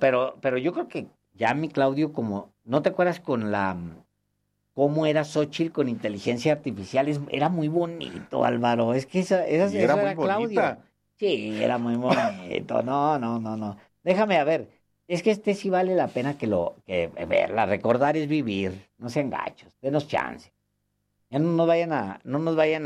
pero yo creo que ya mi Claudio, como, ¿no te acuerdas cómo era Xochitl con inteligencia artificial? Era muy bonito, Álvaro. Es que Y era eso muy era Claudio. bonita. Sí, era muy bonito. No, no, no, no. Déjame a ver. Es que este sí vale la pena que verla. Recordar es vivir. No sean gachos. Denos chance. Ya no nos vayan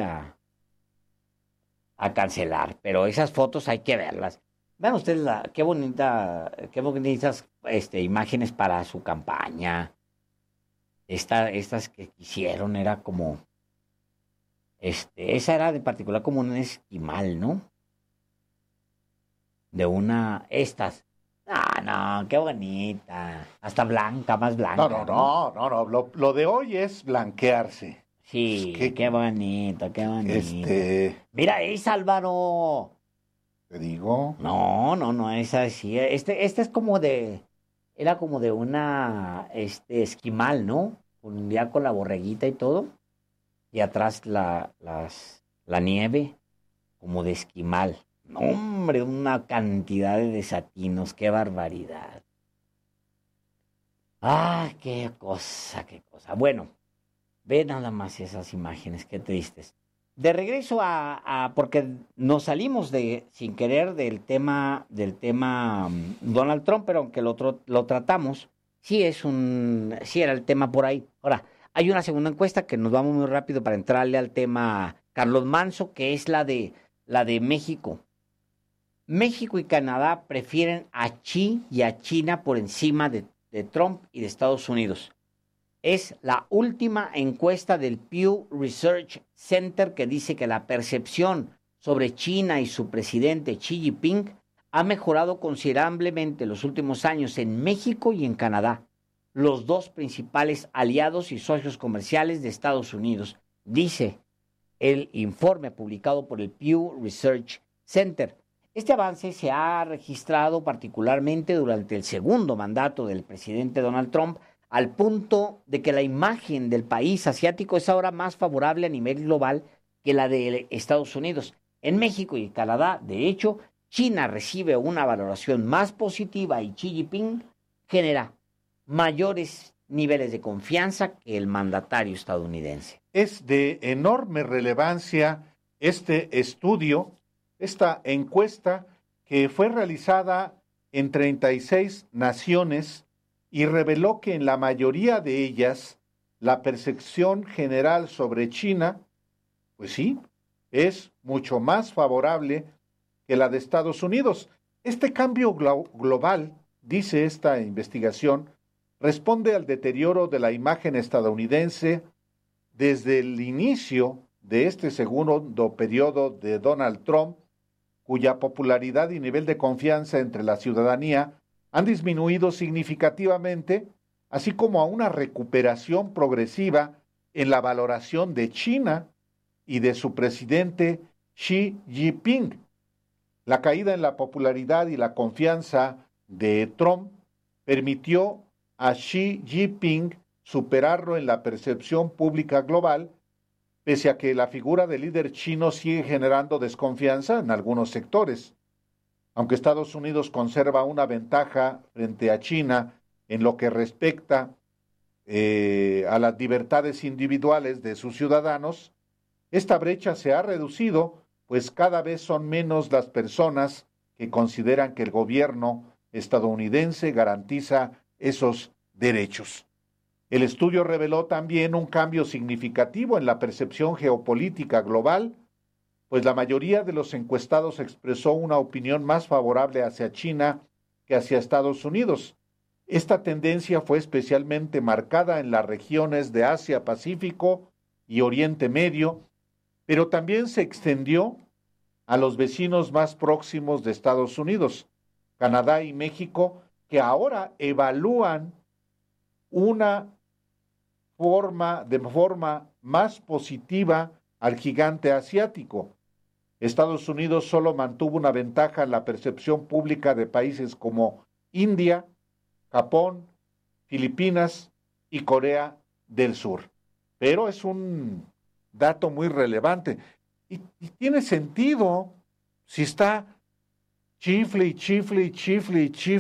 a cancelar. Pero esas fotos hay que verlas. Vean ustedes qué bonitas imágenes para su campaña. Estas que quisieron era como, esa era de particular como un esquimal, ¿no? De estas. Ah, no, qué bonita. Hasta blanca, más No, no, blanca, ¿no? no, no, no. Lo de hoy es blanquearse. Pues, Sí, qué bonito, qué bonito. este, Mira, es Álvaro. te digo, No, no, no, esa sí. Este es era como de esquimal, ¿no? Ya con la borreguita y todo. Y atrás la nieve, como de esquimal. No, hombre, una cantidad de desatinos, qué barbaridad. Ah, qué cosa, qué cosa. Bueno, ve nada más esas imágenes, qué tristes. De regreso porque nos salimos sin querer del tema Donald Trump, pero aunque lo tratamos, sí era el tema por ahí. Ahora, hay una segunda encuesta que nos vamos muy rápido para entrarle al tema Carlos Manso, que es la de México. México y Canadá prefieren a Xi y a China por encima de Trump y de Estados Unidos. Es la última encuesta del Pew Research Center que dice que la percepción sobre China y su presidente Xi Jinping ha mejorado considerablemente en los últimos años en México y en Canadá, los dos principales aliados y socios comerciales de Estados Unidos, dice el informe publicado por el Pew Research Center. Este avance se ha registrado particularmente durante el segundo mandato del presidente Donald Trump, al punto de que la imagen del país asiático es ahora más favorable a nivel global que la de Estados Unidos. En México y Canadá, de hecho, China recibe una valoración más positiva y Xi Jinping genera mayores niveles de confianza que el mandatario estadounidense. es de enorme relevancia este estudio, esta encuesta que fue realizada en 36 naciones y reveló que en la mayoría de ellas la percepción general sobre China, pues sí, es mucho más favorable que la de Estados Unidos. Este cambio global, dice esta investigación, responde al deterioro de la imagen estadounidense desde el inicio de este segundo periodo de Donald Trump, cuya popularidad y nivel de confianza entre la ciudadanía han disminuido significativamente, así como a una recuperación progresiva en la valoración de China y de su presidente Xi Jinping. La caída en la popularidad y la confianza de Trump permitió a Xi Jinping superarlo en la percepción pública global, pese a que la figura del líder chino sigue generando desconfianza en algunos sectores. Aunque Estados Unidos conserva una ventaja frente a China en lo que respecta a las libertades individuales de sus ciudadanos, esta brecha se ha reducido, pues cada vez son menos las personas que consideran que el gobierno estadounidense garantiza esos derechos. El estudio reveló también un cambio significativo en la percepción geopolítica global, pues la mayoría de los encuestados expresó una opinión más favorable hacia China que hacia Estados Unidos. Esta tendencia fue especialmente marcada en las regiones de Asia-Pacífico y Oriente Medio, pero también se extendió a los vecinos más próximos de Estados Unidos, Canadá y México, que ahora evalúan de forma más positiva al gigante asiático. Estados Unidos solo mantuvo una ventaja en la percepción pública de países como India, Japón, Filipinas y Corea del Sur. Pero es un dato muy relevante y tiene sentido si está chifle y chifle y chifle y chifle